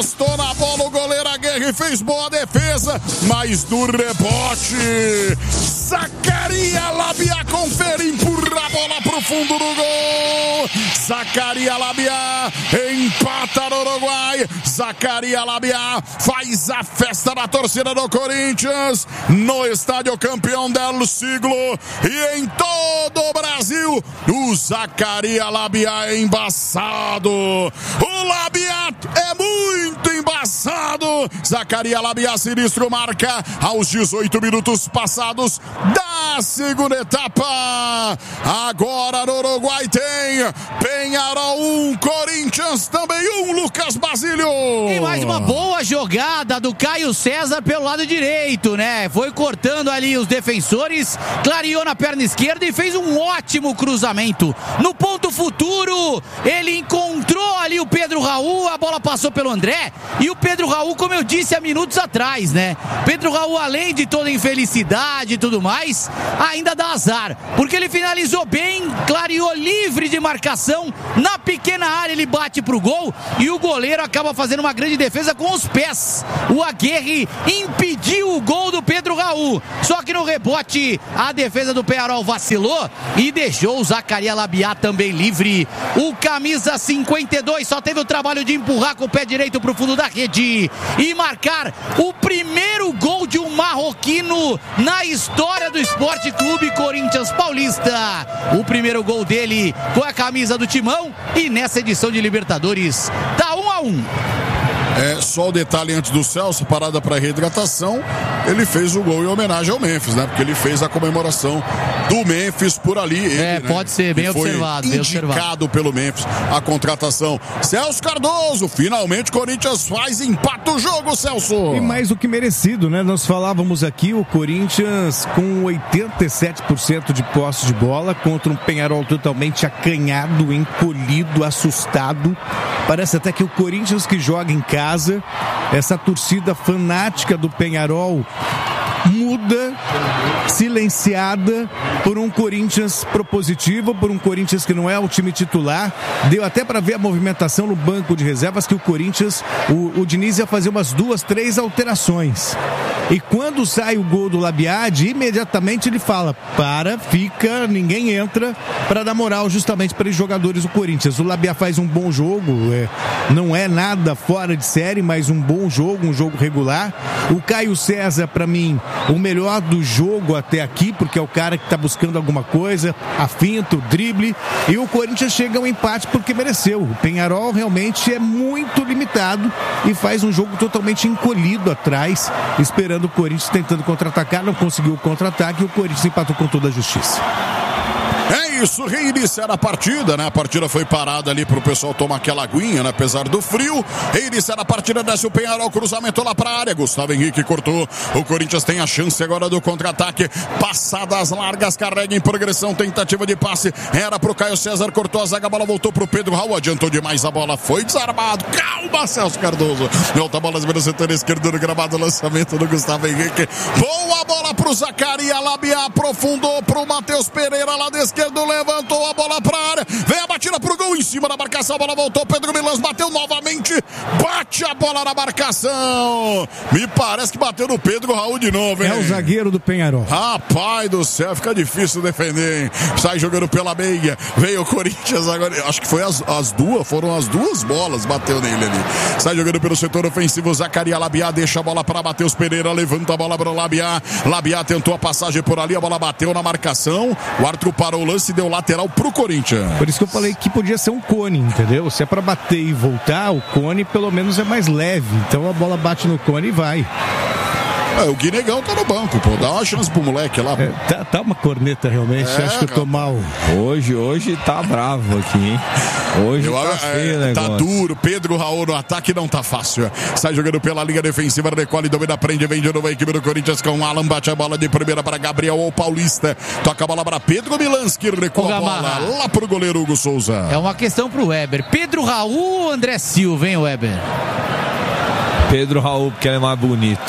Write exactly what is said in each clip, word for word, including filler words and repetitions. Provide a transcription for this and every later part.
Estou na bola, o goleiro Aguirre fez boa defesa, mas no rebote, Zacaria Labia confere, empurra a bola pro fundo do gol. Zacaria Labia empata no Uruguai. Zacaria Labia faz a festa da torcida do Corinthians no estádio campeão del siglo e em todo o Brasil. O Zacaria Labia é embaçado. O Labia é muito embaçado. Zacaria Labia sinistro marca aos dezoito minutos passados da segunda etapa. Agora no Uruguai tem Peñarol um, Corinthians também um, Lucas Basílio. E mais uma boa jogada do Caio César pelo lado direito, né? Foi cortando ali os defensores, clareou na perna esquerda e fez um ótimo cruzamento. No ponto futuro, ele encontrou ali o Pedro Raul, a bola passou pelo André e o Pedro Raul, como eu disse há minutos atrás, né? Pedro Raul, além de toda a infelicidade e tudo mais, ainda dá azar, porque ele finalizou bem, clareou livre de marcação, na pequena área ele bate pro gol e o goleiro acaba fazendo uma grande defesa com os pés. O Aguirre impediu o gol do Pedro Raul, só que no rebote a defesa do Peñarol vacilou e deixou o Zacaria Labia também livre. O camisa cinquenta e dois só teve o trabalho de empurrar com o pé direito pro fundo da rede e marcar o primeiro gol de um marroquino na história do Esporte Clube Corinthians Paulista. O primeiro gol dele com a camisa do Timão e nessa edição de Libertadores tá um a um. É, só o detalhe antes do Celso, parada para reidratação, ele fez o gol em homenagem ao Memphis, né? Porque ele fez a comemoração do Memphis por ali. Ele, é, né? pode ser, bem foi observado. Bem indicado observado. pelo Memphis a contratação. Celso Cardoso, finalmente o Corinthians faz, empata o jogo, Celso. E mais do que merecido, né? Nós falávamos aqui, o Corinthians com oitenta e sete por cento de posse de bola contra um Peñarol totalmente acanhado, encolhido, assustado. Parece até que o Corinthians que joga em casa, essa torcida fanática do Peñarol muda, silenciada por um Corinthians propositivo, por um Corinthians que não é o time titular. Deu até para ver a movimentação no banco de reservas que o Corinthians, o, o Diniz ia fazer umas duas, três alterações. E quando sai o gol do Labiade, imediatamente ele fala, para, fica, ninguém entra, para dar moral justamente para os jogadores do Corinthians. O Labia faz um bom jogo, é, não é nada fora de série, mas um bom jogo, um jogo regular. O Caio César, para mim, o melhor do jogo até aqui, porque é o cara que está buscando alguma coisa, a finta, o drible, e o Corinthians chega ao empate porque mereceu. O Peñarol realmente é muito limitado e faz um jogo totalmente encolhido atrás, esperando o Corinthians tentando contra-atacar, não conseguiu o contra-ataque e o Corinthians empatou com toda a justiça. É isso, reiniciar a partida, né? A partida foi parada ali pro pessoal tomar aquela aguinha, né? Apesar do frio. Reiniciar a partida, desce o Peñarol, cruzamento lá pra área. Gustavo Henrique cortou. O Corinthians tem a chance agora do contra-ataque. Passadas largas, carrega em progressão, tentativa de passe. Era pro Caio César, cortou a zaga, a bola voltou pro Pedro Raul. Adiantou demais a bola, foi desarmado. Calma, Celso Cardoso. Volta a bola pelo setor esquerdo do gramado, lançamento do Gustavo Henrique. Boa bola pro Zacaria Labia, aprofundou pro Matheus Pereira lá da esquerda. Levantou a bola pra área, vem a batida pro gol em cima da marcação, a bola voltou, Pedro Milans bateu novamente, bate a bola na marcação, me parece que bateu no Pedro Raul de novo, hein? É o zagueiro do Peñarol. Rapaz do céu, fica difícil defender, hein? Sai jogando pela meia, veio o Corinthians agora, acho que foi as, as duas, foram as duas bolas, bateu nele ali, sai jogando pelo setor ofensivo, Zacaria Labia, deixa a bola para Matheus Pereira, levanta a bola para o Labia, Labia tentou a passagem por ali, a bola bateu na marcação, o árbitro parou o lance e deu lateral pro Corinthians. Por isso que eu falei que podia ser um cone, entendeu? Se é pra bater e voltar, o cone pelo menos é mais leve, então a bola bate no cone e vai. É, o Guinegão tá no banco, pô. Dá uma chance pro moleque lá, pô. É, tá, tá uma corneta realmente. É, acho que eu tô mal. Hoje, hoje tá bravo aqui, hein? Hoje eu, tá feio, é, tá duro. Pedro Raul no ataque não tá fácil. Sai jogando pela linha defensiva, recolhe, domina, prende, vem de novo a equipe do Corinthians com o Alan, bate a bola de primeira para Gabriel ou Paulista. Toca a bola para Pedro Milanski, recua a bola lá pro goleiro Hugo Souza. É uma questão pro Weber. Pedro Raul ou André Silva, hein, Weber? Pedro Raul, porque ele é mais bonito.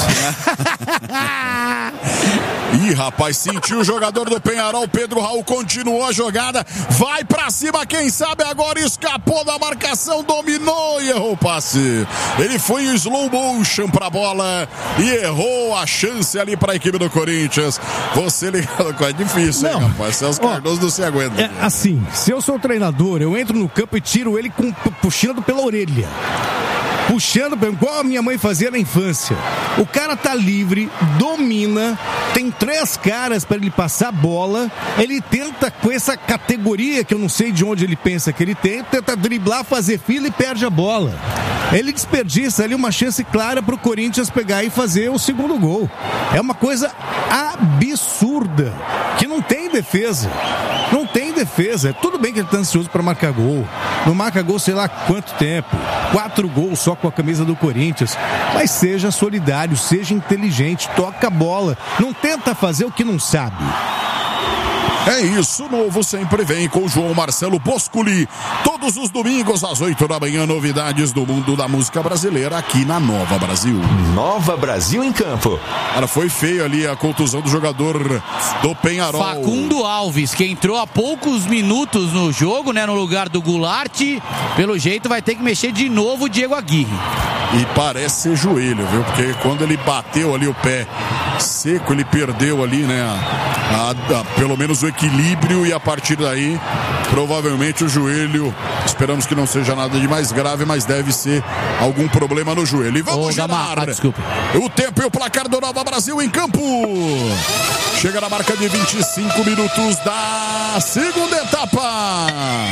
Ih, rapaz, sentiu o jogador do Penharol. Pedro Raul continuou a jogada. Vai pra cima, quem sabe agora escapou da marcação, dominou e errou o passe. Ele foi em slow motion pra bola e errou a chance ali pra equipe do Corinthians. Você ligado com é difícil, não, hein, rapaz? Celso Cardoso não se aguenta. É, assim, se eu sou treinador, eu entro no campo e tiro ele com, puxando pela orelha. Puxando, igual a minha mãe fazia na infância. O cara tá livre, domina, tem três caras para ele passar a bola. Ele tenta, com essa categoria que eu não sei de onde ele pensa que ele tem, tenta driblar, fazer fila e perde a bola. Ele desperdiça ali uma chance clara pro Corinthians pegar e fazer o segundo gol. É uma coisa absurda, que não tem defesa. Não tem defesa. Tudo bem que ele tá ansioso para marcar gol. Não marca gol sei lá quanto tempo. Quatro gols só com a camisa do Corinthians. Mas seja solidário, seja inteligente, toca a bola. Não tenta fazer o que não sabe. É isso, novo sempre vem com o João Marcelo Boscoli. Todos os domingos às oito da manhã, novidades do mundo da música brasileira aqui na Nova Brasil. Nova Brasil em campo. Cara, foi feio ali a contusão do jogador do Penharol. Facundo Alves, que entrou há poucos minutos no jogo, né, no lugar do Goulart. Pelo jeito vai ter que mexer de novo o Diego Aguirre. E parece ser joelho, viu? Porque quando ele bateu ali o pé seco, ele perdeu ali, né? A, a, a, pelo menos o equilíbrio, e a partir daí, provavelmente o joelho, esperamos que não seja nada de mais grave, mas deve ser algum problema no joelho. E vamos girar. Ah, desculpa. O tempo e o placar do Nova Brasil em campo. Chega na marca de vinte e cinco minutos da segunda etapa.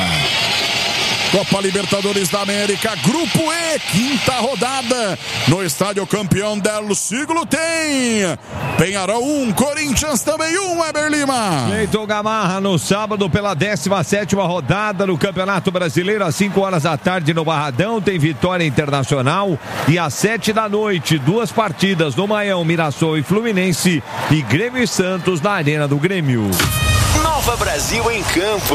Copa Libertadores da América, Grupo E, quinta rodada, no Estádio Campeão del Siglo tem Penharol um, Corinthians também um, Weber Lima. Cleiton Gamarra no sábado pela décima sétima rodada do Campeonato Brasileiro, às cinco horas da tarde no Barradão, tem Vitória Internacional, e às sete da noite, duas partidas no Maião, Mirassol e Fluminense, e Grêmio e Santos na Arena do Grêmio. Nova Brasil em campo.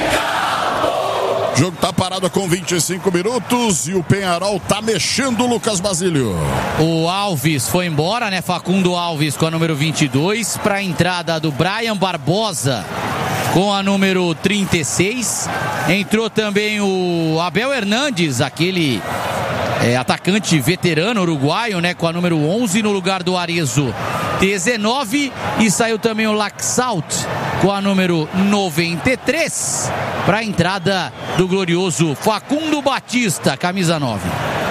O jogo tá parado com vinte e cinco minutos e o Penharol tá mexendo, Lucas Basílio. O Alves foi embora, né? Facundo Alves com a número vinte e dois, para a entrada do Brian Barbosa com a número trinta e seis. Entrou também o Abel Hernandes, aquele é, atacante veterano uruguaio, né? Com a número onze no lugar do Arezzo dezenove. E saiu também o Laxalt com a número noventa e três, para a entrada do glorioso Facundo Batista, camisa nove.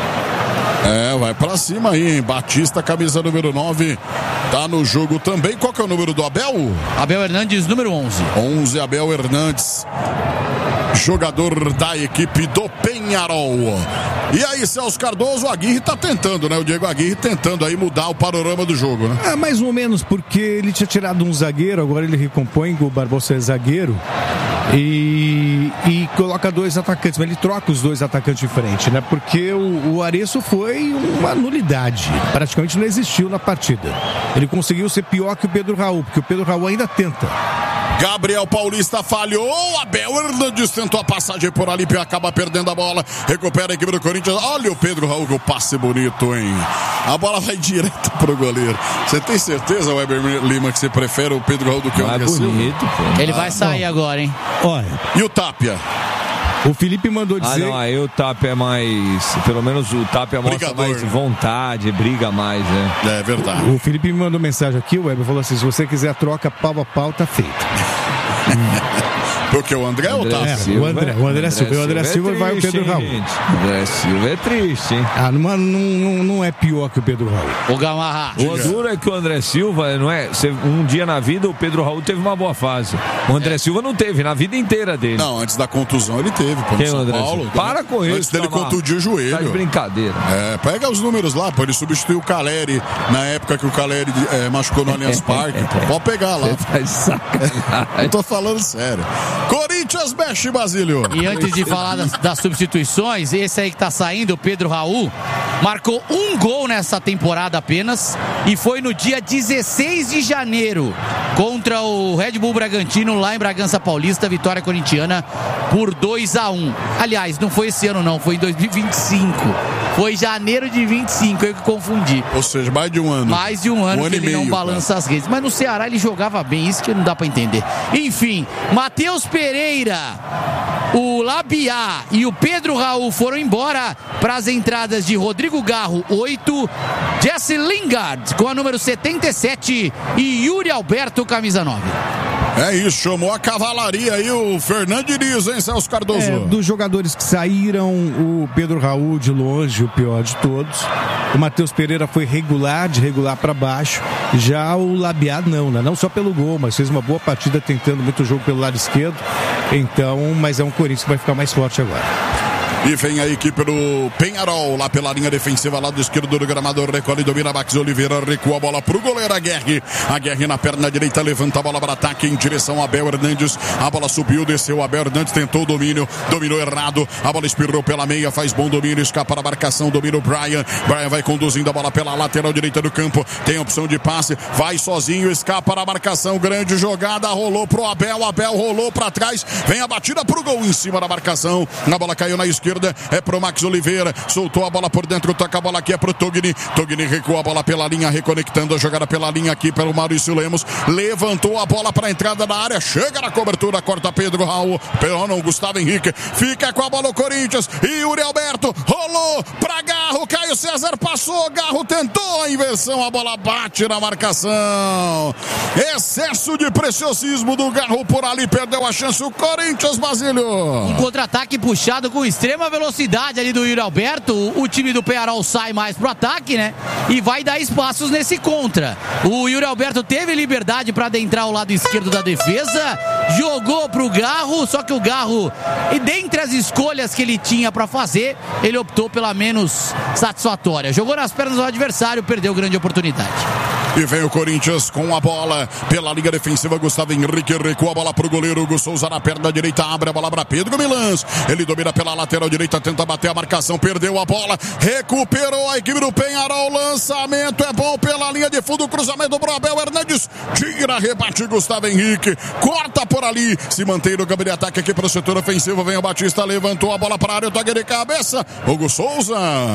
É, vai pra cima aí, hein? Batista, camisa número nove, tá no jogo também. Qual que é o número do Abel? Abel Hernandes, número onze. onze, Abel Hernandes, jogador da equipe do Penharol. E aí, Celso Cardoso, o Aguirre tá tentando, né? O Diego Aguirre tentando aí mudar o panorama do jogo, né? É, mais ou menos, porque ele tinha tirado um zagueiro, agora ele recompõe, o Barbosa é zagueiro, e, e coloca dois atacantes, mas ele troca os dois atacantes de frente, né? Porque o, o Arezzo foi uma nulidade, praticamente não existiu na partida. Ele conseguiu ser pior que o Pedro Raul, porque o Pedro Raul ainda tenta. Gabriel Paulista falhou, Abel Hernandes tentou a passagem por ali, acaba perdendo a bola, recupera a equipe do Corinthians. Olha o Pedro Raul, que o passe bonito, hein? A bola vai direto pro goleiro. Você tem certeza, Weber Lima, que você prefere o Pedro Raul do que o André Silva? Bonito, pô. Ele vai sair agora, hein? Olha. E o Tapia? O Felipe mandou dizer... Ah, não, aí o Tapia é mais... Pelo menos o Tapia mostra Brigador, mais né? vontade, briga mais, né? É verdade. O Felipe me mandou mensagem aqui, o Weber falou assim, se você quiser troca pau a pau, tá feito. Porque o André, André ou o Tapia? É, o André, o André Silva. O André Silva vai o Pedro Raul. O André Silva é triste, hein? Ah, não, não, não é pior que o Pedro Raul. O Gamarra. O duro é que o André Silva, não é? Um dia na vida o Pedro Raul teve uma boa fase. O André é. Silva não teve, na vida inteira dele. Não, antes da contusão ele teve, pô, no São André Paulo. Silva? Para com isso. Antes dele contundir o joelho. Tá de brincadeira. É, pega os números lá, pô, ele substituiu o Caleri na época que o Caleri é, machucou no Allianz Parque. Pô, pode pegar lá. Você tá de sacanagem. Eu tô falando sério. Corinthians mexe, Basílio. E antes de falar das, das substituições, esse aí que tá saindo, o Pedro Raul, marcou um gol nessa temporada apenas, e foi no dia dezesseis de janeiro contra o Red Bull Bragantino lá em Bragança Paulista, vitória corintiana por dois a um. Aliás, não foi esse ano não, foi em dois mil e vinte e cinco. Foi janeiro de vinte e cinco, eu que confundi. Ou seja, mais de um ano. Mais de um ano um que ano ele e meio, não balança cara. as redes. Mas no Ceará ele jogava bem, isso que não dá pra entender. Enfim, Matheus Pereira, o Labiá e o Pedro Raul foram embora para as entradas de Rodrigo Garro, oito, Jesse Lingard com a número setenta e sete e Yuri Alberto, camisa nove. É isso, chamou a cavalaria aí o Fernando Diniz, hein, Celso Cardoso? É, dos jogadores que saíram, o Pedro Raul de longe, o pior de todos. O Matheus Pereira foi regular, de regular para baixo. Já o Labiá não, né? Não só pelo gol, mas fez uma boa partida tentando muito jogo pelo lado esquerdo. Então, mas é um Corinthians que vai ficar mais forte agora. E vem a equipe do Penharol lá pela linha defensiva, lado esquerdo do gramado, recolhe, domina Max Oliveira, recua a bola pro goleiro Aguerre. Aguerre na perna direita, levanta a bola para ataque em direção a Abel Hernandes. A bola subiu, desceu, Abel Hernandes tentou o domínio, dominou errado, a bola espirrou pela meia, faz bom domínio, escapa da marcação, domina o Brian. Brian vai conduzindo a bola pela lateral direita do campo, tem opção de passe, vai sozinho, escapa da marcação, grande jogada, rolou pro Abel, Abel rolou para trás, vem a batida pro gol em cima da marcação, a bola caiu na esquerda. É pro Max Oliveira, soltou a bola por dentro, toca a bola aqui, é pro Togni. Togni recua a bola pela linha, reconectando a jogada pela linha aqui pelo Maurício Lemos, levantou a bola para a entrada da área, chega na cobertura, corta Pedro Raul, Pedro não, Gustavo Henrique, fica com a bola o Corinthians, e Yuri Alberto rolou pra Garro, Caio César passou, Garro tentou a inversão, a bola bate na marcação, excesso de preciosismo do Garro por ali, perdeu a chance o Corinthians, Basílio. Um contra-ataque puxado com extrema velocidade ali do Yuri Alberto. O time do Penharol sai mais pro ataque, né? E vai dar espaços nesse contra. O Yuri Alberto teve liberdade para adentrar o lado esquerdo da defesa, jogou pro Garro, só que o Garro, e dentre as escolhas que ele tinha para fazer, ele optou pela menos satisfatória. Jogou nas pernas do adversário, perdeu grande oportunidade. E vem o Corinthians com a bola pela linha defensiva, Gustavo Henrique recua a bola pro goleiro Hugo Souza na perna direita, abre a bola para Pedro Milans, ele domina pela lateral direita, tenta bater a marcação, perdeu a bola, recuperou a equipe do Penharol, lançamento é bom pela linha de fundo, cruzamento pro Abel Hernandes, tira, rebate Gustavo Henrique, corta por ali, se mantém no campo de ataque aqui pro setor ofensivo, vem o Batista, levantou a bola para a área, toque de cabeça, Hugo Souza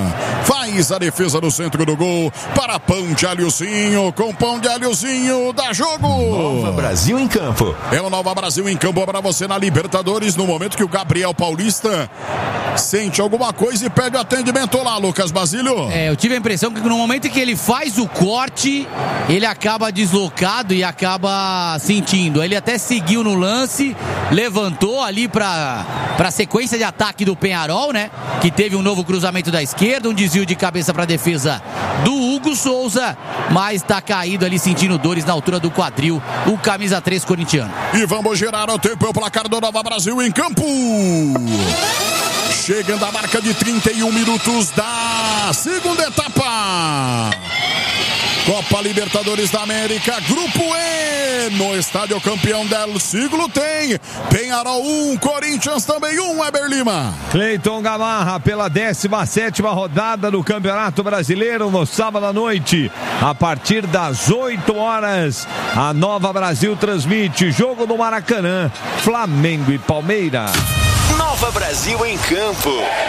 faz a defesa no centro do gol, para Pão de Alhozinho, com Pão de Alhozinho, dá jogo. Nova Brasil em campo. É o Nova Brasil em campo para você na Libertadores, no momento que o Gabriel Paulista sente alguma coisa e pede o atendimento lá, Lucas Basílio. É, eu tive a impressão que no momento em que ele faz o corte, ele acaba deslocado e acaba sentindo. Ele até seguiu no lance, levantou ali para para a sequência de ataque do Penharol, né? Que teve um novo cruzamento da esquerda, um desvio de cabeça para a defesa do Hugo Souza, mas tá caído ali sentindo dores na altura do quadril, o camisa três corintiano. E vamos girar o tempo, é o placar do Nova Brasil em campo. Chegando a marca de trinta e um minutos da segunda etapa. Copa Libertadores da América, Grupo E, no Estádio Campeão del Siglo tem Penharol um, Corinthians também um, Weber Lima. Cleiton Gamarra pela décima sétima rodada do Campeonato Brasileiro no sábado à noite, a partir das oito horas, a Nova Brasil transmite jogo no Maracanã, Flamengo e Palmeiras. Nova Brasil em campo.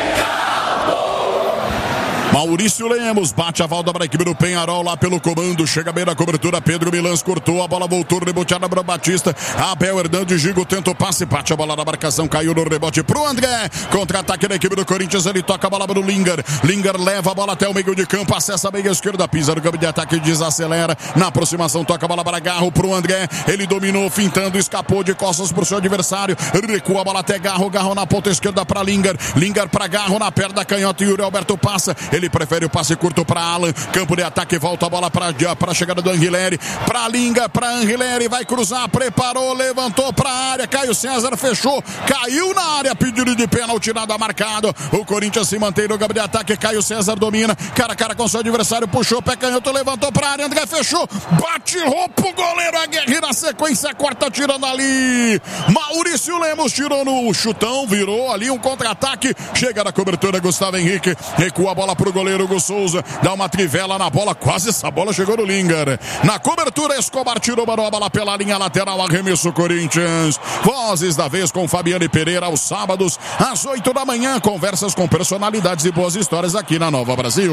Maurício Lemos bate a volta para a equipe do Penharol lá pelo comando, chega bem na cobertura, Pedro Milans cortou, a bola voltou, reboteada para o Batista, Abel Hernandes, Gigo tenta o passe, bate a bola na marcação, caiu no rebote pro André, contra-ataque da equipe do Corinthians, ele toca a bola para o Lingard, Lingard leva a bola até o meio de campo, acessa a meia esquerda, pisa no campo de ataque, desacelera, na aproximação toca a bola para Garro, pro André, ele dominou, fintando, escapou de costas pro seu adversário, recua a bola até Garro, Garro na ponta esquerda para Lingard, Lingard para Garro, na perna canhota, e Yuri Alberto passa, ele prefere o passe curto para Alan, campo de ataque, volta a bola para a chegada do Anguilleri, para Linga, para Anguilleri, vai cruzar, preparou, levantou para a área, Caio César fechou, caiu na área, pedido de pênalti, nada marcado, o Corinthians se mantém no campo de ataque, Caio César domina, cara a cara com seu adversário, puxou, pé canhoto, levantou para a área, André fechou, bate roupa, o goleiro Aguerre na sequência, corta tirando ali, Maurício Lemos tirou no chutão, virou ali um contra-ataque, chega na cobertura, Gustavo Henrique, recua a bola pro goleiro Hugo Souza, dá uma trivela na bola, quase essa bola chegou no Lingard. Na cobertura, Escobar tirou a bola pela linha lateral, arremesso Corinthians. Vozes da vez com Fabiane Pereira aos sábados, às oito da manhã, conversas com personalidades e boas histórias aqui na Nova Brasil.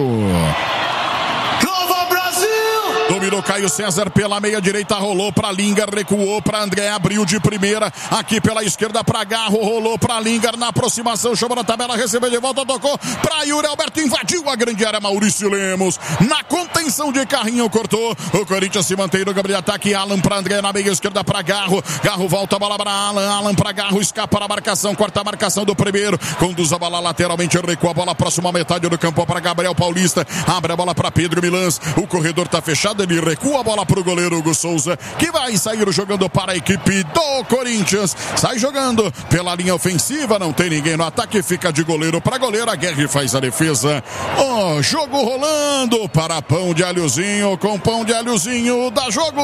Dominou Caio César pela meia direita, rolou para Lingard, recuou para André, abriu de primeira, aqui pela esquerda para Garro, rolou para Lingard na aproximação, chamou na tabela, recebeu de volta, tocou para Yuri Alberto, invadiu a grande área, Maurício Lemos, na contenção de carrinho, cortou, o Corinthians se mantém no grande ataque, Alan para André, na meia esquerda para Garro, Garro volta a bola para Alan, Alan para Garro, escapa na marcação, corta a marcação do primeiro, conduz a bola lateralmente, recua a bola próxima metade do campo para Gabriel Paulista, abre a bola para Pedro Milans, o corredor tá fechado, ele recua a bola para o goleiro Hugo Souza, que vai sair jogando para a equipe do Corinthians, sai jogando pela linha ofensiva, não tem ninguém no ataque, fica de goleiro para goleiro, a Guerra faz a defesa, oh, jogo rolando para pão de alhozinho, com pão de alhozinho, dá jogo.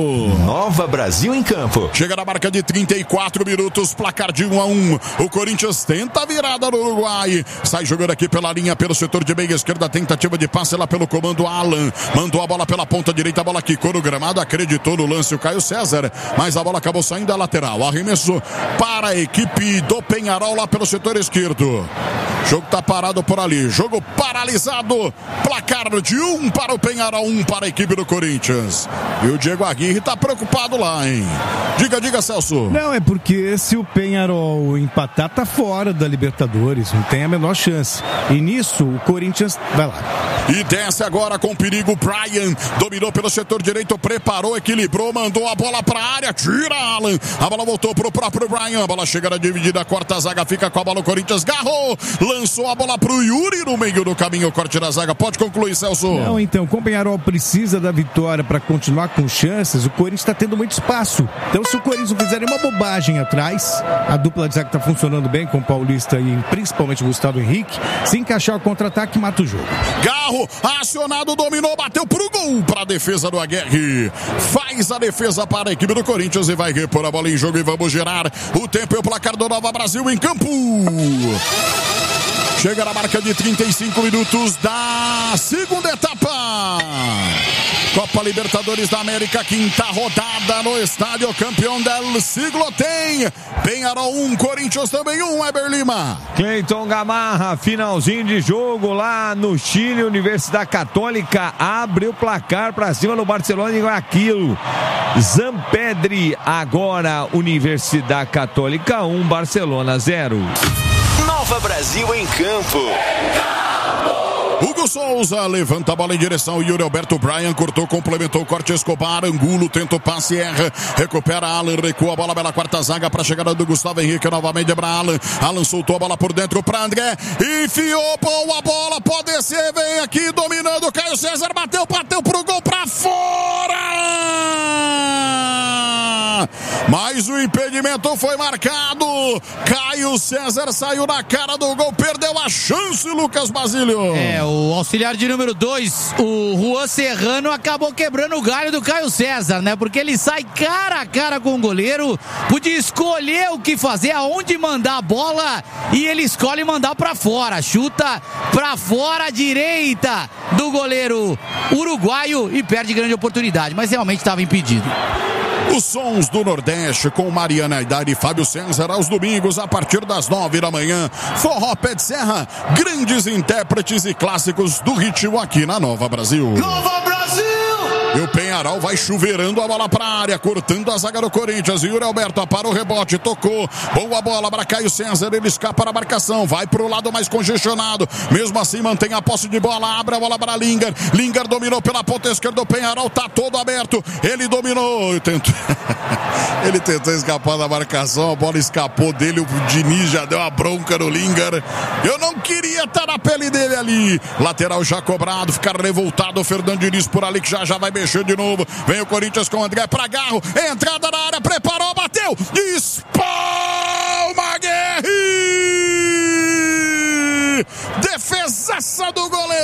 Nova Brasil em campo. Chega na marca de trinta e quatro minutos, placar de um a um, o Corinthians tenta a virada no Uruguai, sai jogando aqui pela linha, pelo setor de meia esquerda, tentativa de passe lá pelo comando Alan, mandou a bola pela ponta direita, a bola quicou no gramado, acreditou no lance o Caio César, mas a bola acabou saindo da lateral, arremesso para a equipe do Penharol lá pelo setor esquerdo, o jogo tá parado por ali, jogo paralisado, placar de um para o Penharol, um para a equipe do Corinthians, e o Diego Aguirre tá preocupado lá, hein? Diga, diga, Celso. Não, é porque se o Penharol empatar, tá fora da Libertadores, não tem a menor chance, e nisso o Corinthians vai lá. E desce agora com perigo, Brian, dominou pelo setor direito, preparou, equilibrou, mandou a bola para a área, tira Alan, a bola voltou pro próprio Brian, a bola chega na dividida, corta a zaga, fica com a bola o Corinthians, Garro, lançou a bola pro Yuri no meio do caminho, corte da zaga, pode concluir, Celso. Não, então, como o Penharol precisa da vitória para continuar com chances, o Corinthians está tendo muito espaço, então se o Corinthians não fizer uma bobagem atrás, a dupla de zaga está funcionando bem com o Paulista e principalmente o Gustavo Henrique, se encaixar o contra-ataque, mata o jogo. Garro, acionado, dominou, bateu pro gol, para a defesa do Aguirre, faz a defesa para a equipe do Corinthians e vai repor a bola em jogo e vamos gerar o tempo e o placar do Nova Brasil em campo. Chega na marca de trinta e cinco minutos da segunda etapa, Copa Libertadores da América, quinta rodada no estádio Campeão del Siglo, tem Penharol um, Corinthians também um, Weber Lima. Cleiton Gamarra, finalzinho de jogo lá no Chile, Universidade Católica abre o placar para cima no Barcelona e Guayaquil. Zampedri agora, Universidade Católica um, Barcelona zero. Nova Brasil em campo. Hugo Souza levanta a bola em direção, Yuri Alberto, Brian cortou, complementou o corte, Escobar, Angulo tenta o passe, erra, recupera Alan, recua a bola pela quarta zaga para a chegada do Gustavo Henrique, novamente para Alan, Alan soltou a bola por dentro para André, enfiou, boa bola, pode descer, vem aqui dominando, Caio César bateu, bateu pro gol, para fora! Mas o impedimento foi marcado, Caio César saiu na cara do gol, perdeu a chance, Lucas Basílio. É, o auxiliar de número dois, o Juan Serrano, acabou quebrando o galho do Caio César, né? Porque ele sai cara a cara com o goleiro, podia escolher o que fazer, aonde mandar a bola, e ele escolhe mandar pra fora, chuta pra fora à direita do goleiro uruguaio e perde grande oportunidade, mas realmente estava impedido. Os sons do Nordeste com Mariana Aidar e Fábio César aos domingos a partir das nove da manhã. Forró Pé de Serra, grandes intérpretes e clássicos do ritmo aqui na Nova Brasil. Nova Brasil! E o Penharol vai chuveirando a bola para a área, cortando a zaga do Corinthians. E o Yuri Alberto para o rebote, tocou. Boa bola para Caio César, ele escapa da marcação, vai para o lado mais congestionado. Mesmo assim mantém a posse de bola, abre a bola para Lingard. Lingard dominou pela ponta esquerda, o Penharol tá todo aberto. Ele dominou, tentou... ele tentou escapar da marcação, a bola escapou dele, o Diniz já deu a bronca no Lingard. Eu não queria estar na pele dele ali. Lateral já cobrado, ficar revoltado o Fernando Diniz por ali, que já já vai mexer de novo. Vem o Corinthians com o André para Garro, entrada na área, preparou, bateu, espalma Guerri! Defesaça do goleiro Basílio.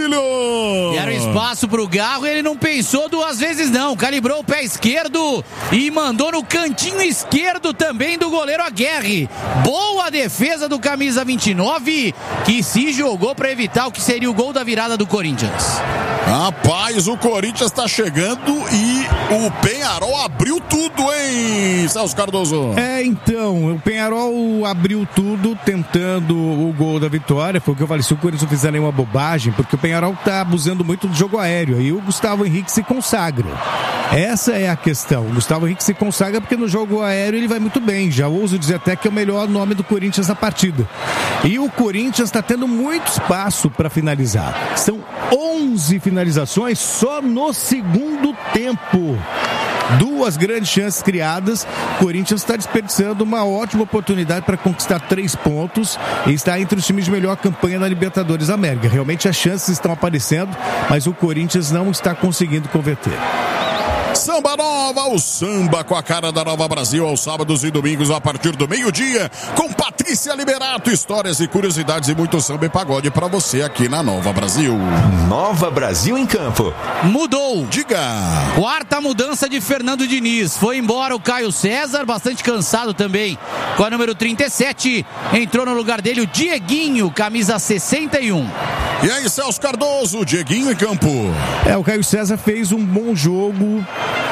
Basílio! E era um espaço pro Garro e ele não pensou duas vezes não, calibrou o pé esquerdo e mandou no cantinho esquerdo também do goleiro Aguerre. Boa defesa do camisa vinte e nove, que se jogou para evitar o que seria o gol da virada do Corinthians. Rapaz, o Corinthians tá chegando e o Peñarol abriu tudo, hein, Celso Cardoso? É, então, o Peñarol abriu tudo tentando o gol da vitória. Foi o que eu falei, se o Corinthians não fizer nenhuma bobagem, porque o Peñarol tá abusando muito do jogo aéreo, aí o Gustavo Henrique se consagra. Essa é a questão. O Gustavo Henrique se consagra porque no jogo aéreo ele vai muito bem. Já ouso dizer até que é o melhor nome do Corinthians na partida. E o Corinthians está tendo muito espaço para finalizar. São onze finalizações só no segundo tempo. Duas grandes chances criadas. O Corinthians está desperdiçando uma ótima oportunidade para conquistar três pontos e está entre os times de melhor campanha na Libertadores América. Realmente as chances estão aparecendo, mas o Corinthians não está conseguindo converter. Samba Nova, o samba com a cara da Nova Brasil, aos sábados e domingos a partir do meio-dia, com Patrícia Liberato, histórias e curiosidades e muito samba e pagode pra você aqui na Nova Brasil. Nova Brasil em campo. Mudou. Diga. Quarta mudança de Fernando Diniz. Foi embora o Caio César, bastante cansado também, com a número trinta e sete. Entrou no lugar dele o Dieguinho, camisa sessenta e um. E aí, Celso Cardoso, Dieguinho em campo. É, o Caio César fez um bom jogo,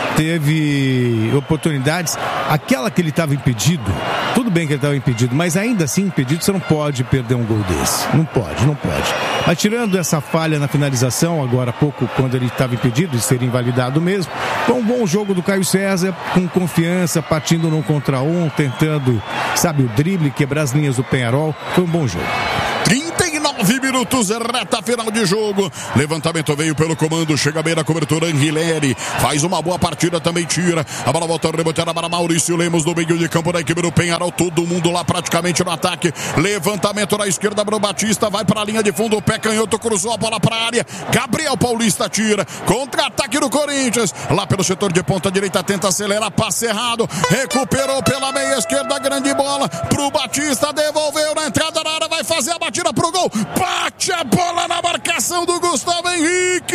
teve oportunidades. Aquela que ele estava impedido, tudo bem que ele estava impedido, mas ainda assim impedido, você não pode perder um gol desse. Não pode, não pode. Mas tirando essa falha na finalização, agora há pouco, quando ele estava impedido e seria invalidado mesmo, foi um bom jogo do Caio César, com confiança, partindo no contra um, tentando, sabe, o drible, quebrar as linhas do Peñarol. Foi um bom jogo. trinta e nove minutos, reta final de jogo. Levantamento veio pelo comando, chega bem na cobertura Anguilleri, faz uma boa partida, também tira. A bola volta reboteada para Maurício Lemos no meio de campo da equipe do Peñarol, todo mundo lá praticamente no ataque. Levantamento na esquerda para o Batista, vai para a linha de fundo, o pé canhoto cruzou a bola para a área. Gabriel Paulista tira, contra-ataque do Corinthians, lá pelo setor de ponta direita, tenta acelerar, passe errado, recuperou pela meia esquerda, grande bola pro Batista, devolveu na entrada da área, vai fazer a batida pro gol. Bate a bola na marcação do Gustavo Henrique.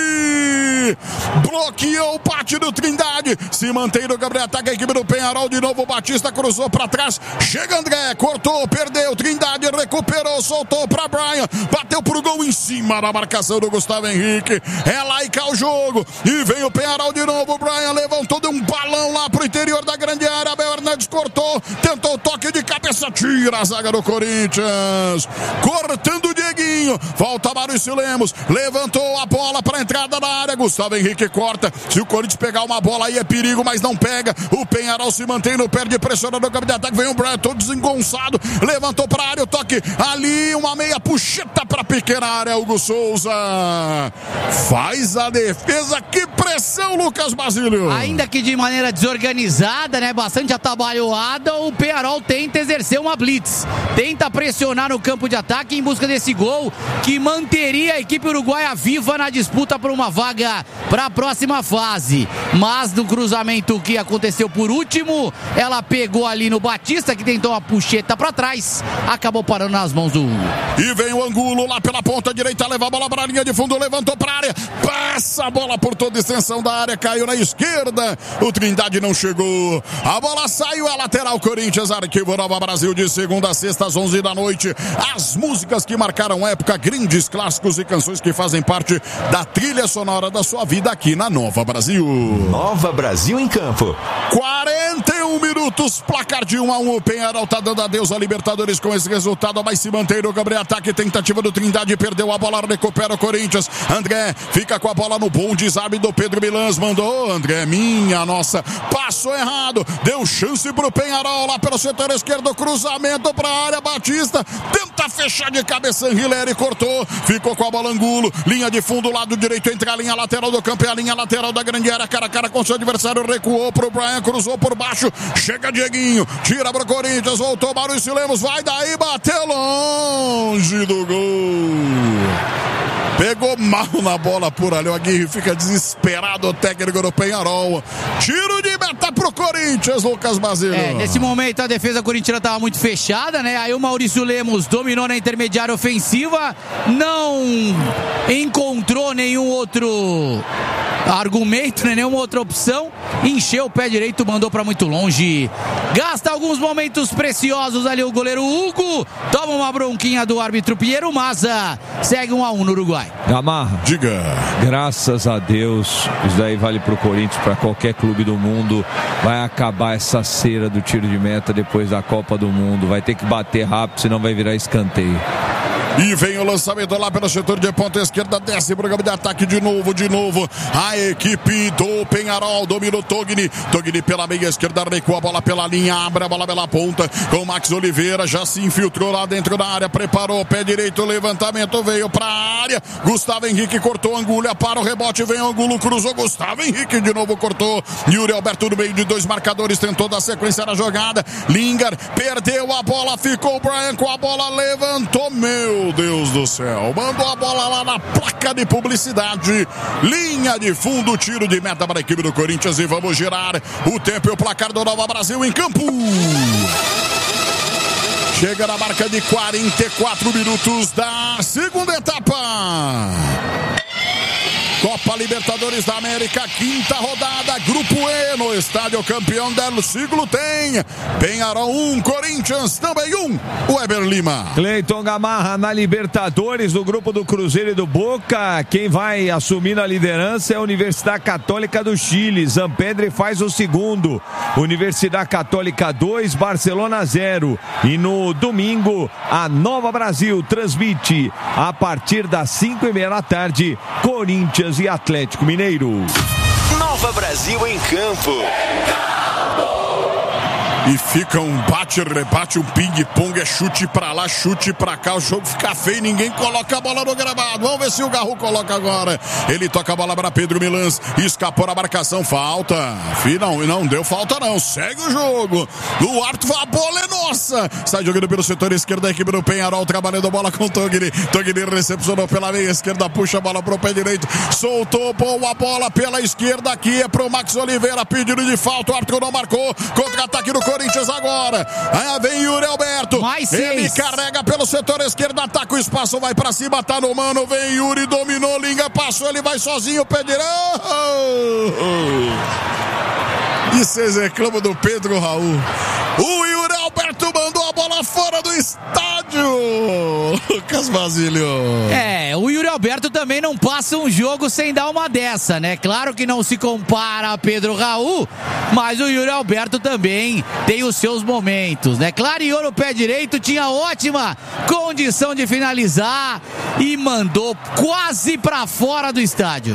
Bloqueou o pátio do Trindade. Se mantém no Gabriel, ataca a equipe do Peñarol. De novo o Batista cruzou para trás. Chega André, cortou, perdeu. Trindade recuperou, soltou para Brian. Bateu pro gol em cima da marcação do Gustavo Henrique. É lá e cá o jogo. E vem o Peñarol de novo. O Brian levantou, deu um balão lá pro interior da grande área. Abel Hernandes cortou, tentou o toque de cabeça. Tira a zaga do Corinthians. Cortando o Dieguinho, volta Maurício Lemos, levantou a bola para a entrada da área, Gustavo Henrique corta. Se o Corinthians pegar uma bola aí é perigo, mas não pega. O Peñarol se mantém no pé de pressionando o campo de ataque, vem o Brian todo desengonçado, levantou para a área, o toque ali, uma meia puxeta para a pequena área. Hugo Souza faz a defesa. Que pressão, Lucas Basílio. Ainda que de maneira desorganizada, né, bastante atabalhoada, o Peñarol tenta exercer uma blitz, tenta pressionar no campo de ataque em busca desse gol que manteria a equipe uruguaia viva na disputa por uma vaga para a próxima fase. Mas no cruzamento que aconteceu por último, ela pegou ali no Batista, que tentou uma puxeta para trás, acabou parando nas mãos do Hugo. E vem o Angulo lá pela ponta direita, leva a bola para a linha de fundo, levantou para a área, passa a bola por toda a extensão da área, caiu na esquerda, o Trindade não chegou, a bola saiu, a lateral Corinthians, Arquivo Nova Brasil, de segunda a sexta às onze da noite, as músicas que marcaram época, grandes clássicos e canções que fazem parte da trilha sonora da sua vida aqui na Nova Brasil. Nova Brasil em campo. quarenta e um minutos, placar de um a um, o Peñarol tá dando adeus a Libertadores com esse resultado, mas se mantém no Gabriel, ataque, tentativa do Trindade, perdeu a bola, recupera o Corinthians, André fica com a bola no bom desarme do Pedro Milans, mandou, André, minha nossa, passou errado, deu chance pro Peñarol lá pelo setor esquerdo, cruzamento pra área, Batista tenta fechar de cabeça, Anguilleri cortou, ficou com a bola Angulo, linha de fundo, lado direito, entre a linha lateral do campo e a linha lateral da grande área, cara a cara com seu adversário, recuou pro Brian, cruzou por baixo, chega Dieguinho, tira pro Corinthians, voltou Maurício Lemos, vai daí, bateu longe do gol. Pegou mal na bola por ali, o Aguirre fica desesperado, o técnico do Peñarol. Tiro de meta pro Corinthians, Lucas Basílio. É, nesse momento a defesa corintiana estava muito fechada, né? Aí o Maurício Lemos dominou na intermediária ofensiva, não encontrou nenhum outro argumento, né? Nenhuma outra opção, encheu o pé direito, mandou pra muito longe. Gasta alguns momentos preciosos ali o goleiro Hugo, toma uma bronquinha do árbitro Piero Maza, segue um a um no Uruguai. Gamarra, diga. Graças a Deus, isso daí vale pro Corinthians, para qualquer clube do mundo. Vai acabar essa cera do tiro de meta depois da Copa do Mundo. Vai ter que bater rápido, senão vai virar escanteio. E vem o lançamento lá pelo setor de ponta esquerda, desce pro campo de ataque de novo, de novo. A equipe do Penharol dominou Togni. Togni pela meia esquerda, recua a bola pela linha, abre a bola pela ponta com o Max Oliveira, já se infiltrou lá dentro da área, preparou o pé direito, levantamento, veio pra área. Gustavo Henrique cortou Angulha para o rebote, vem Angulo, cruzou, Gustavo Henrique de novo cortou. Yuri Alberto no meio de dois marcadores, tentou dar sequência na jogada. Lingard perdeu a bola, ficou o Brian com a bola, levantou, meu Meu Deus do céu, mandou a bola lá na placa de publicidade, linha de fundo, tiro de meta para a equipe do Corinthians e vamos girar o tempo e o placar do Nova Brasil em campo. Chega na marca de quarenta e quatro minutos da segunda etapa. Copa Libertadores da América, quinta rodada, Grupo E, no estádio campeão del siglo tem Penharol um, Corinthians também um, Weber Lima. Cleiton Gamarra na Libertadores, do grupo do Cruzeiro e do Boca. Quem vai assumir a liderança é a Universidade Católica do Chile. Zampedri faz o segundo. Universidade Católica dois, Barcelona zero. E no domingo, a Nova Brasil transmite a partir das cinco e meia da tarde, Corinthians e Atlético Mineiro. Nova Brasil em campo. E fica um bate-rebate, um ping-pong, é chute pra lá, chute pra cá, o jogo fica feio, ninguém coloca a bola no gramado. Vamos ver se o Garro coloca agora. Ele toca a bola para Pedro Milans, escapou na marcação, falta. Não, não deu falta não, segue o jogo. O árbitro, a bola é nossa. Sai jogando pelo setor esquerdo da equipe do Penharol, trabalhando a bola com o Togni. Togni recepcionou pela meia esquerda, puxa a bola pro pé direito, soltou boa bola pela esquerda, aqui é pro Max Oliveira, pedido de falta, o árbitro não marcou, contra-ataque do Corinthians agora. Aí vem Yuri Alberto. Mais Ele seis. carrega pelo setor esquerdo, ataca o espaço, vai pra cima, tá no mano. Vem Yuri, dominou, Linga passou, ele vai sozinho, pé direito. E vocês reclamam do Pedro Raul. O Yuri Alberto mandou a bola fora do estádio. Lucas Basílio. É, o Yuri Alberto também não passa um jogo sem dar uma dessa, né? Claro que não se compara a Pedro Raul, mas o Yuri Alberto também tem os seus momentos, né? Clareou no pé direito, tinha ótima condição de finalizar e mandou quase pra fora do estádio.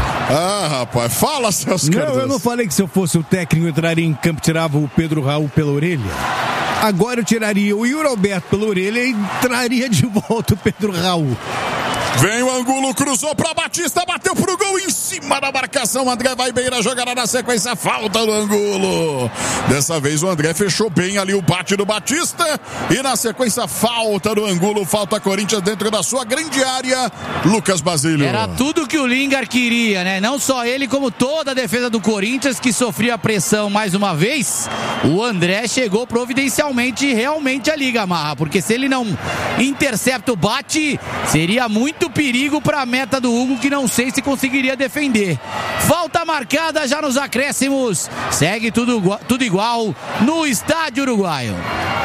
Ah, rapaz, fala, seus Não, Cardoso. eu não falei que se eu fosse o técnico entraria em campo, tirava o Pedro Raul pela orelha. Agora eu tiraria o Yuri Alberto pela orelha e traria de volta o Pedro Raul. Vem o Angulo, cruzou pra Batista, bateu pro gol em cima da marcação. André vai bem na jogada, na sequência, falta do Angulo. Dessa vez o André fechou bem ali o bate do Batista. E na sequência, falta do Angulo, falta Corinthians dentro da sua grande área. Lucas Basílio. Era tudo que o Lingard queria, né? Não só ele, como toda a defesa do Corinthians, que sofria pressão mais uma vez. O André chegou providencialmente realmente ali, Gamarra, porque se ele não intercepta o bate, seria muito perigo para a meta do Hugo, que não sei se conseguiria defender. Falta marcada já nos acréscimos. Segue tudo, tudo igual no estádio uruguaio.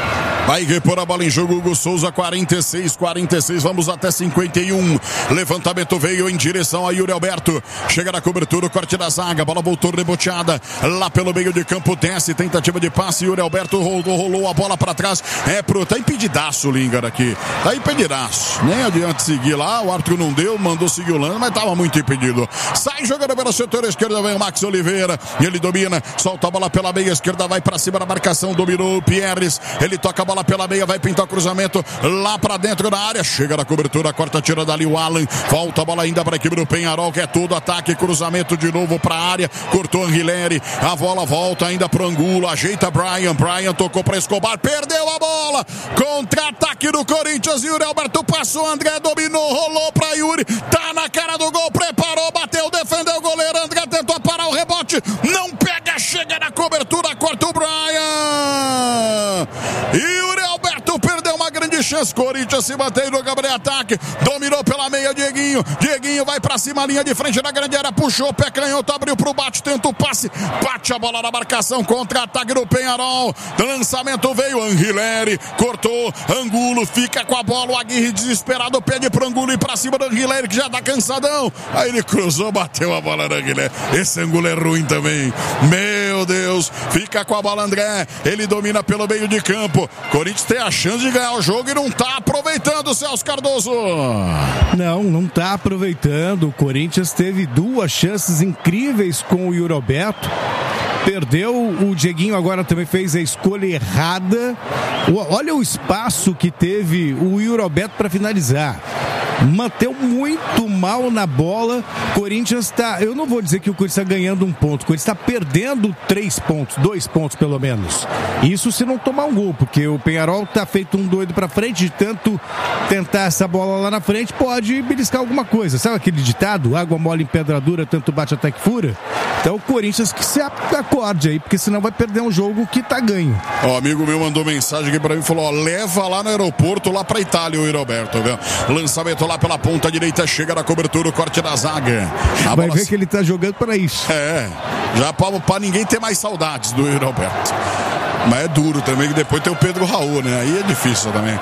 Vai repor a bola em jogo, Hugo Souza, quarenta e seis, quarenta e seis, vamos até cinquenta e um. Levantamento veio em direção a Yuri Alberto. Chega na cobertura, o corte da zaga, bola voltou reboteada lá pelo meio de campo, desce, tentativa de passe, Yuri Alberto rolou, rolou a bola para trás. É pro, tá impedidaço o Lingard aqui, tá impedidaço. Nem adianta seguir lá, o árbitro não deu, mandou seguir o lance, mas tava muito impedido. Sai jogando pelo setor esquerdo, vem o Max Oliveira, ele domina, solta a bola pela meia esquerda, vai para cima da marcação, dominou o Pierres, ele toca a bola pela meia, vai pintar o cruzamento lá pra dentro da área, chega na cobertura, corta, tira dali o Alan, volta a bola ainda pra equipe do Penharol, que é todo ataque, cruzamento de novo pra área, cortou Anguilleri, a bola volta ainda pro Angulo, ajeita Brian, Brian tocou pra Escobar, perdeu a bola, contra-ataque do Corinthians, Yuri Alberto passou, André dominou, rolou pra Yuri, tá na cara do gol, preparou, bateu, defendeu o goleiro, André tentou parar o rebote, não pega, chega na chance, Corinthians se mantém no campo de ataque, dominou pela meia, Dieguinho, Dieguinho vai pra cima, linha de frente da grande área, puxou, pé canhoto, abriu pro bate, tenta o passe, bate a bola na marcação, contra-ataque do Penharol, lançamento veio, Anguilleri, cortou, Angulo fica com a bola, o Aguirre desesperado, pede pro Angulo ir pra cima do Anguilleri, que já tá cansadão, aí ele cruzou, bateu a bola no Anguilleri, esse Angulo é ruim também, meu Deus, fica com a bola André, ele domina pelo meio de campo, Corinthians tem a chance de ganhar o jogo e não tá aproveitando, Celso Cardoso. Não, não tá aproveitando, o Corinthians teve duas chances incríveis com o Yuri Alberto, perdeu, o Dieguinho agora também fez a escolha errada, olha o espaço que teve o Yuri Alberto para finalizar, manteu muito mal na bola, Corinthians está, eu não vou dizer que o Corinthians está ganhando um ponto, o Corinthians está perdendo três pontos, dois pontos pelo menos, isso se não tomar um gol, porque o Penharol está feito um doido para frente, de tanto tentar essa bola lá na frente, pode beliscar alguma coisa, sabe aquele ditado, água mole em pedra dura, tanto bate até que fura? Então o Corinthians que se acorde aí, porque senão vai perder um jogo que tá ganho. O amigo meu mandou mensagem aqui pra mim, falou, ó, leva lá no aeroporto, lá pra Itália, o Yuri Alberto, viu? Lançamento lá pela ponta direita, chega na cobertura, o corte da zaga. A vai bola... ver que ele tá jogando para isso. É, já pra, pra ninguém ter mais saudades do Yuri Alberto. Mas é duro também, que depois tem o Pedro Raul, né? Aí é difícil também.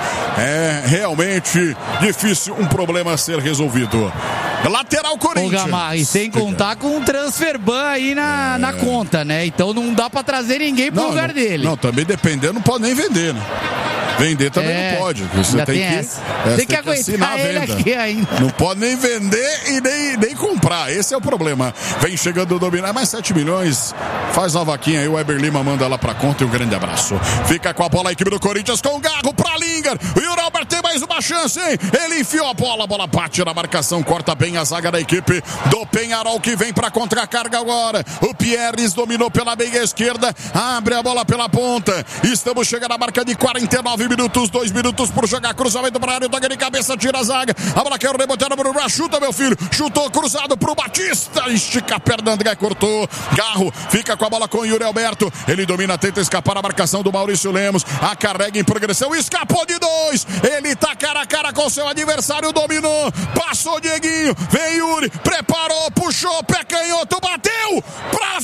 É realmente difícil um problema a ser resolvido. Lateral Corinthians. Ô, Gamarra, e sem contar com um transfer ban aí na, é. na conta, né? Então não dá pra trazer ninguém pro não, lugar não, dele. Não, também dependendo, não pode nem vender, né? Vender também é, não pode. Você tem, tem que, essa. É, tem que tem aguentar que ele aqui ainda. Não pode nem vender e nem, nem comprar. Esse é o problema. Vem chegando o dominar. Mais sete milhões. Faz uma vaquinha aí. O Weber Lima manda lá pra conta e um grande abraço. Fica com a bola a equipe do Corinthians com o Garro pra Lingard. O Yuri Alberto tem mais uma chance, hein? Ele enfiou a bola. A bola bate na marcação. Corta bem a zaga da equipe do Penharol que vem pra contra-carga agora. O Pierres dominou pela meia esquerda. Abre a bola pela ponta. Estamos chegando à marca de quarenta e nove minutos, dois minutos por jogar, cruzamento para a área, toca de cabeça, tira a zaga, a bola quer rebotar no Bruno, chuta meu filho, chutou cruzado pro Batista, estica a perna, André cortou, Garro fica com a bola com o Yuri Alberto, ele domina, tenta escapar a marcação do Maurício Lemos, a carrega em progressão, escapou de dois, ele tá cara a cara com seu adversário, dominou, passou Dieguinho, vem Yuri, preparou, puxou, pé canhoto, bateu pra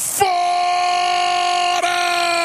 fora!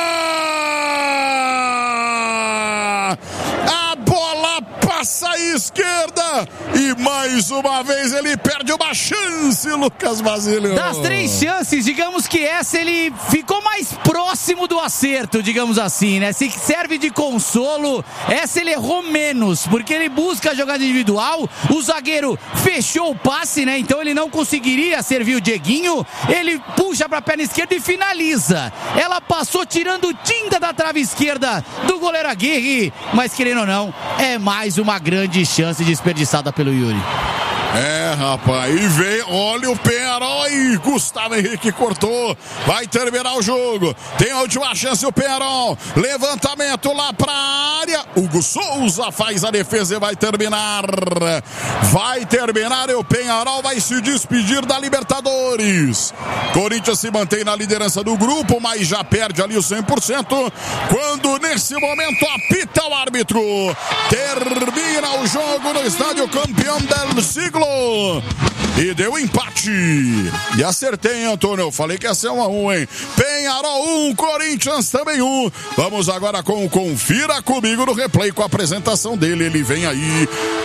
A bola passa à esquerda e mais uma vez ele perde uma chance, Lucas Basílio. Das três chances, digamos que essa ele ficou mais próximo do acerto, digamos assim, né? Se serve de consolo, essa ele errou menos, porque ele busca a jogada individual, o zagueiro fechou o passe, né? Então ele não conseguiria servir o Dieguinho, ele puxa pra perna esquerda e finaliza. Ela passou tirando tinta da trave esquerda do goleiro Aguirre, mas querendo ou não, é mais uma grande chance desperdiçada pelo Yuri. É, rapaz, e vem, olha o Penharol aí, Gustavo Henrique cortou, vai terminar o jogo, tem a última chance o Penharol, levantamento lá pra área, Hugo Souza faz a defesa e vai terminar, vai terminar e o Penharol vai se despedir da Libertadores. Corinthians se mantém na liderança do grupo, mas já perde ali o cem por cento, quando nesse momento apita o árbitro, termina o jogo no estádio Campeão del Siglo. E deu empate. E acertei, hein, Antônio? Eu falei que ia ser um a um, hein? Penharol um, Corinthians também um. Vamos agora com o Confira Comigo no replay com a apresentação dele. Ele vem aí.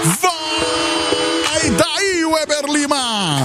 Vai daí, Weber Lima.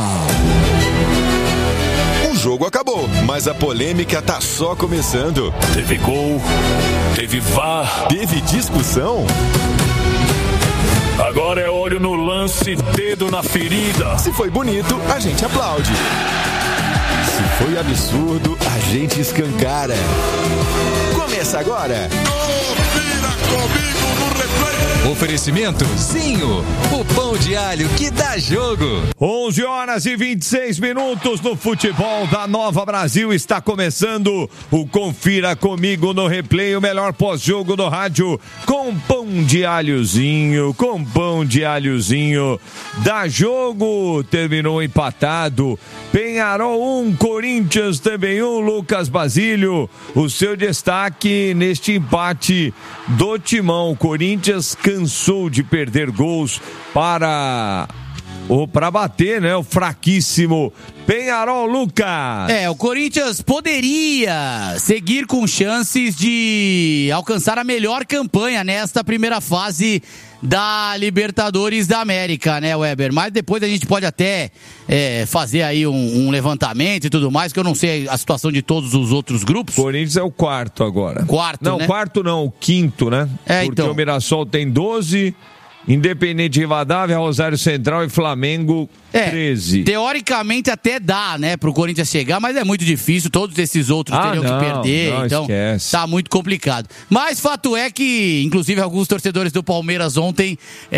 O jogo acabou, mas a polêmica tá só começando. Teve gol, teve V A R, teve discussão. Agora é olho no lance, dedo na ferida. Se foi bonito, a gente aplaude. Se foi absurdo, a gente escancara. Começa agora. Confira Comigo no replay. Oferecimento Zinho, o pão de alho que dá jogo. onze horas e vinte e seis minutos no futebol da Nova Brasil. Está começando o Confira Comigo no replay, o melhor pós-jogo do rádio, com pão de alhozinho, com pão de alhozinho. Dá jogo, terminou empatado. Penharol um, Corinthians Corinthians, também o Lucas Basílio, o seu destaque neste empate do Timão. O Corinthians cansou de perder gols para... ou para bater, né? O fraquíssimo Penharol. Lucas. É, o Corinthians poderia seguir com chances de alcançar a melhor campanha nesta primeira fase da Libertadores da América, né, Weber? Mas depois a gente pode até é, fazer aí um, um levantamento e tudo mais, que eu não sei a situação de todos os outros grupos. Corinthians é o quarto agora. Quarto, não, né? quarto não, o quinto, né? É, porque então. o Mirassol tem doze, Independente Rivadavia, Rosário Central e Flamengo É, treze. teoricamente até dá, né, pro Corinthians chegar, mas é muito difícil, todos esses outros Ah, teriam não, que perder, não, então esquece. tá muito complicado. Mas fato é que, inclusive, alguns torcedores do Palmeiras ontem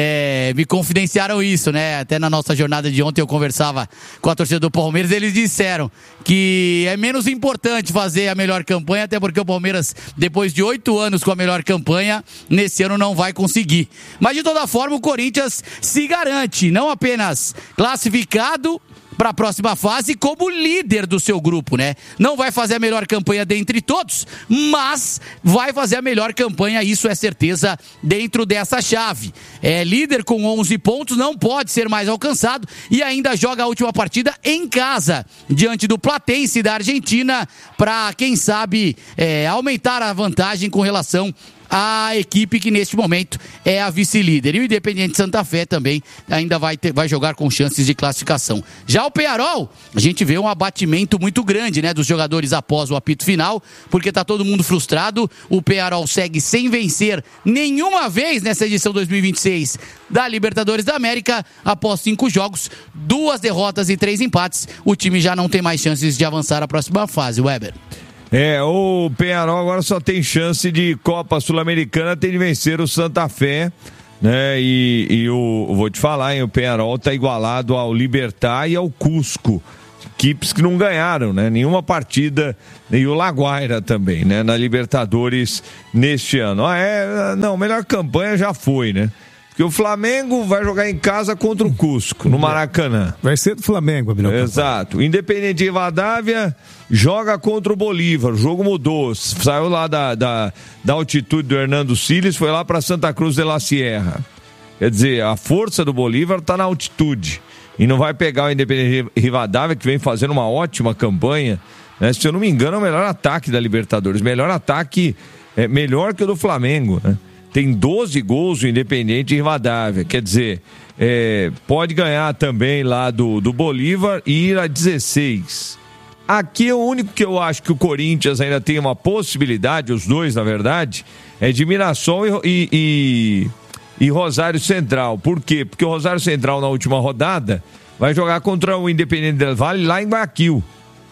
é, me confidenciaram isso, né, até na nossa jornada de ontem eu conversava com a torcida do Palmeiras, eles disseram que é menos importante fazer a melhor campanha, até porque o Palmeiras, depois de oito anos com a melhor campanha, nesse ano não vai conseguir. Mas de toda forma, o Corinthians se garante, não apenas classificado para a próxima fase como líder do seu grupo, né? Não vai fazer a melhor campanha dentre todos, mas vai fazer a melhor campanha, isso é certeza, dentro dessa chave. É líder com onze pontos, não pode ser mais alcançado e ainda joga a última partida em casa, diante do Platense da Argentina, para, quem sabe, é, aumentar a vantagem com relação a equipe que neste momento é a vice-líder. E o Independiente Santa Fé também ainda vai, ter, vai jogar com chances de classificação. Já o Penharol, a gente vê um abatimento muito grande, né, dos jogadores após o apito final, porque tá todo mundo frustrado. O Penharol segue sem vencer nenhuma vez nessa edição dois mil e vinte e seis da Libertadores da América. Após cinco jogos, duas derrotas e três empates, o time já não tem mais chances de avançar à próxima fase. Weber. É, o Penharol agora só tem chance de Copa Sul-Americana, tem de vencer o Santa Fé, né? E, e o, vou te falar, hein, o Penharol tá igualado ao Libertad e ao Cusco, equipes que não ganharam, né? Nenhuma partida, e o Laguaira também, né? Na Libertadores neste ano. Ah, é, não, melhor campanha já foi, né? Porque o Flamengo vai jogar em casa contra o Cusco, no Maracanã. Vai ser do Flamengo, Abinão. Exato. Independente Rivadavia joga contra o Bolívar. O jogo mudou. Saiu lá da, da, da altitude do Hernando Siles, foi lá para Santa Cruz de la Sierra. Quer dizer, a força do Bolívar está na altitude. E não vai pegar o Independente Rivadavia, que vem fazendo uma ótima campanha. Né? Se eu não me engano, é o melhor ataque da Libertadores. Melhor ataque, é melhor que o do Flamengo, né? Tem doze gols o Independiente Rivadavia, quer dizer, é, pode ganhar também lá do, do Bolívar e ir a dezesseis. Aqui o único que eu acho que o Corinthians ainda tem uma possibilidade, os dois na verdade, é de Mirassol e, e, e Rosário Central. Por quê? Porque o Rosário Central na última rodada vai jogar contra o Independiente del Valle lá em Guayaquil.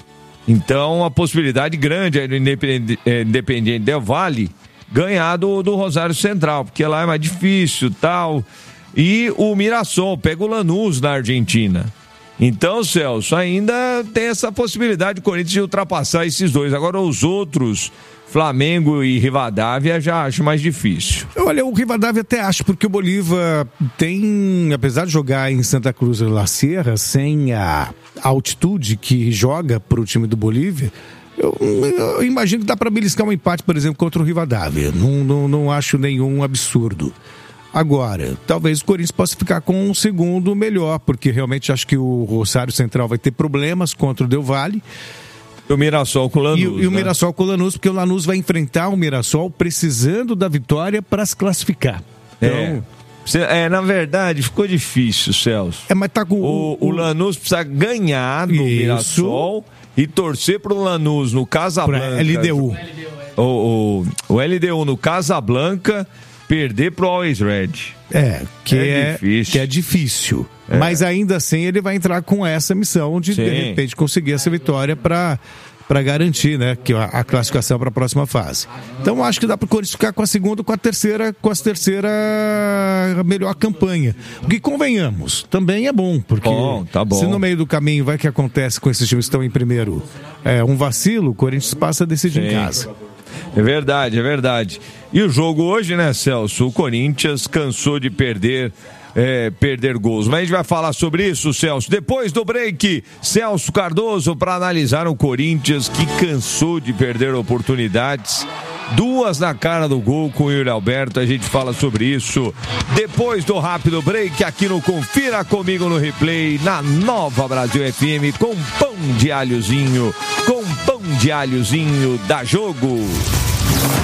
Então a possibilidade grande aí do Independiente, é, Independiente del Valle ganhar do, do Rosário Central, porque lá é mais difícil, tal. E o Mirassol pega o Lanús na Argentina. Então, Celso, ainda tem essa possibilidade do Corinthians de ultrapassar esses dois. Agora os outros, Flamengo e Rivadavia, já acho mais difícil. Olha, o Rivadavia até acho, porque o Bolívar tem, apesar de jogar em Santa Cruz de la Sierra, sem a altitude que joga para o time do Bolívia, Eu, eu imagino que dá para beliscar um empate, por exemplo, contra o Rivadavia. Não, não, não acho nenhum absurdo. Agora, talvez o Corinthians possa ficar com um segundo melhor, porque realmente acho que o Rosário Central vai ter problemas contra o Del Valle. O Mirassol com o Lanús. E, e o né? Mirassol com o Lanús, porque o Lanús vai enfrentar o Mirassol precisando da vitória para se classificar. Então, é. É, na verdade, ficou difícil, Celso. É, mas tá com o, o, o Lanús precisa ganhar do Isso. Mirassol e torcer pro Lanús no Casablanca. L D U. O, o, o L D U no Casablanca, perder pro Always Red. É, que é, é difícil. Que é difícil. É. Mas ainda assim ele vai entrar com essa missão de, Sim. de repente, conseguir essa vitória para para garantir, né, que a, a classificação para a próxima fase. Então acho que dá para o Corinthians ficar com a segunda, com a terceira, com a terceira melhor campanha. O que convenhamos, também é bom, porque bom, tá bom. Se no meio do caminho vai que acontece com esses times que estão em primeiro, é, um vacilo, o Corinthians passa a decidir em casa. É verdade, é verdade. E o jogo hoje, né, Celso? O Corinthians cansou de perder é, perder gols. Mas a gente vai falar sobre isso, Celso. Depois do break, Celso Cardoso para analisar o Corinthians, que cansou de perder oportunidades. Duas na cara do gol com o Yuri Alberto, a gente fala sobre isso depois do rápido break aqui no Confira Comigo no Replay, na Nova Brasil F M, com pão de alhozinho, com pão de alhozinho da Jogo.